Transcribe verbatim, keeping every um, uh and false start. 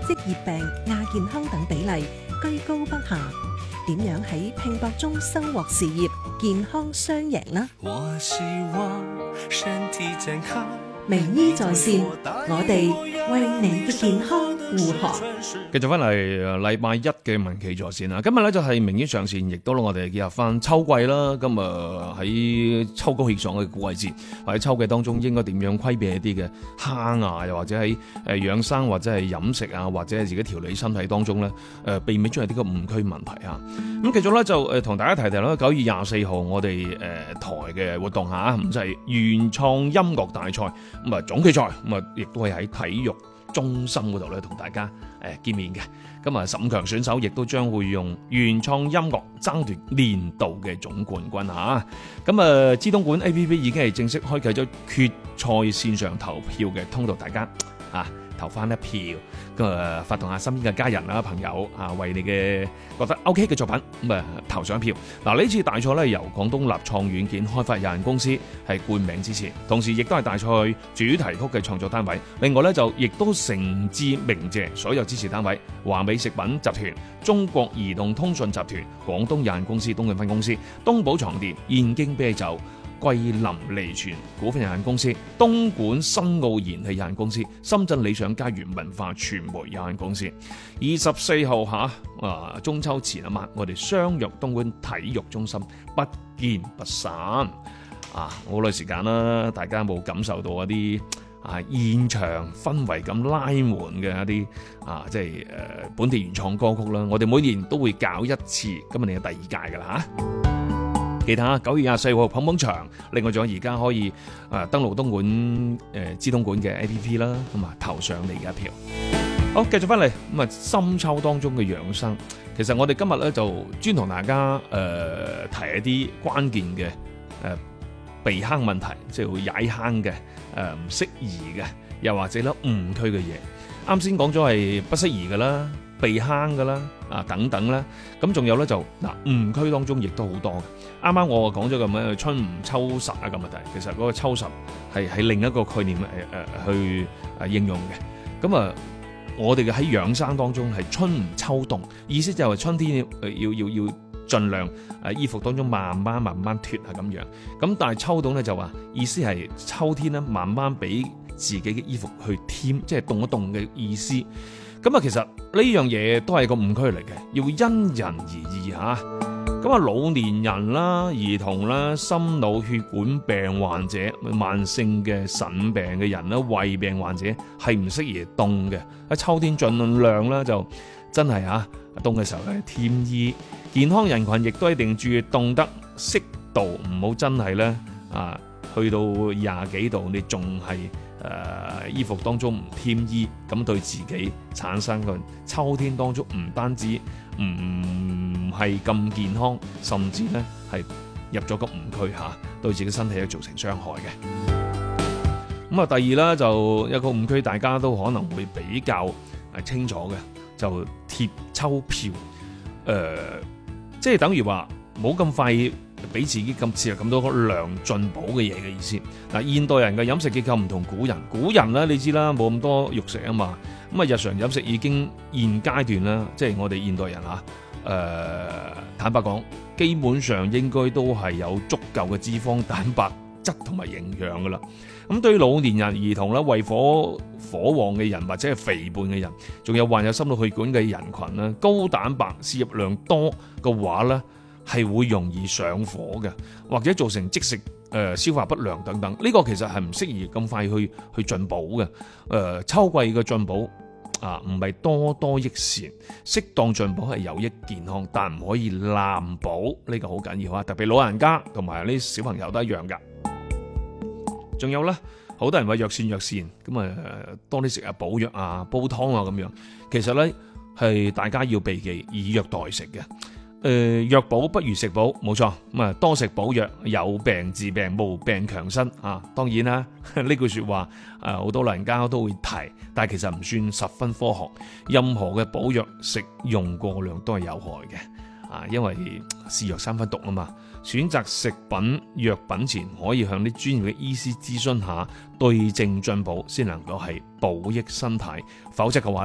職業病、亞健康等比例居高不下，點樣喺拼搏中收穫事業，健康雙贏呢？ 我希望身體健康。 名醫在線，我哋為你嘅健康護航。 繼續翻嚟禮拜一嘅名企在線啦，今日咧就係名醫上線，亦都我哋結合翻秋季啦。今日喺秋高氣爽嘅季節，或者秋季當中應該點樣規避一啲嘅蝦牙，又或者喺誒養生或者係飲食啊，或者係自己調理身體當中咧，誒避免出現啲個誤區問題啊。咁繼續咧就誒同大家提提啦，九月廿四號我哋誒台嘅活動嚇，咁就係原創音樂大賽。咁啊總決賽咁啊，亦都係喺體育中心嗰度咧，同大家誒見面嘅。咁啊，十五強選手亦都將會用原創音樂爭奪年度嘅總冠軍嚇。咁啊，資東莞 A P P 已經係正式開啟咗決賽線上投票嘅通道，大家啊投翻一票，咁啊發動下身邊嘅家人啦、朋友啊，為你嘅覺得 OK 嘅作品咁啊投上票。嗱，呢次大賽咧由廣東立創軟件開發有限公司係冠名支持，同時亦都係大賽主題曲嘅創作單位。另外咧就亦都誠摯鳴謝所有支持單位：華美食品集團、中國移動通訊集團、廣東有限公司東莞分公司、東寶床墊、燕京啤酒、桂林利泉股份有限公司、東莞新奧燃氣有限公司、深圳理想家園文化傳媒有限公司。二十四號吓啊中秋前一晚，我哋相約東莞體育中心，不見不散啊！好耐時間啦，大家有冇感受到一啲啊現場氛圍咁拉門嘅一啲啊，即係誒、呃、本地原創歌曲啦？我哋每年都會搞一次，今日你係第二屆噶啦吓。記得啊，九月廿四號捧捧場，另外仲有而家可以誒登錄東莞誒資東莞嘅 A P P 啦，咁啊投上你嘅一票。好，繼續翻嚟咁啊，深秋當中嘅養生，其實我哋今日咧就專同大家誒、呃、提一啲關鍵嘅誒、呃、避坑問題，即係會踩坑嘅誒唔適宜嘅，又或者咧誤區嘅嘢。啱先講咗係不適宜㗎啦，避坑㗎啦，啊等等啦，咁仲有咧就嗱誤區當中亦都好多嘅。啱啱我講咗咁樣春唔秋實啊個問題，其實嗰個秋實係係另一個概念誒誒、呃、去誒應用嘅。咁啊，我哋嘅喺養生當中係春唔秋凍，意思就係春天要要要要盡量誒衣服當中慢慢慢慢脫啊咁樣。咁但係秋凍咧就話意思係秋天咧慢慢俾自己嘅衣服去添，即係凍一凍嘅意思。咁啊，其實呢樣嘢都係個誤區嚟嘅，要因人而異嚇。咁啊，老年人啦、兒童啦、心腦血管病患者、慢性嘅腎病嘅人啦、胃病患者係唔適宜凍嘅。喺秋天盡量啦，就真係嚇凍嘅時候咧添衣。健康人群亦都一定注意凍得適度，唔好真係咧啊去到廿幾度，你仲係誒衣服當中唔添衣，咁對自己產生個秋天當中唔單止唔係咁健康，甚至咧係入咗個誤區嚇，對自己身體咧造成傷害嘅。咁啊，第二啦，就一個誤區，大家都可能會比較係清楚嘅，就貼秋膘，誒、呃，即係等於話冇咁快俾自己咁切入咁多量進補嘅嘢嘅意思。嗱，現代人嘅飲食結構唔同古人，古人咧你知啦，冇咁多肉食啊嘛，咁啊日常飲食已經現階段啦，即係我哋現代人嚇。誒、呃，坦白講，基本上應該都係有足夠嘅脂肪、蛋白質同埋營養噶啦。咁對於老年人、兒童啦、胃火火旺嘅人或者係肥胖嘅人，仲有患有心腦血管嘅人群啦，高蛋白攝入量多嘅話咧，係會容易上火嘅，或者造成即食誒、呃、消化不良等等。呢、這個其實係唔適宜咁快去去進補嘅。誒、呃，秋季嘅進補。啊，唔係多多益善，適當進補係有益健康，但唔可以濫補，呢個好緊要啊！特別老人家同埋啲小朋友都一樣噶。仲有咧，好多人話藥膳藥膳，咁啊多啲食下補藥啊、煲湯啊咁樣。其實咧係大家要避忌以藥代食嘅。誒，藥補不如食補，冇錯。咁啊，多食補藥，有病治病，無病強身啊。當然啦，呢句說話誒，好多老人家都會提，但係其實唔算十分科學。任何嘅補藥食用過量都係有害嘅啊，因為是藥三分毒啊嘛。選擇食品藥品前，可以向啲專業嘅醫師諮詢下，對症進補，先能夠係補益身體。否則嘅話，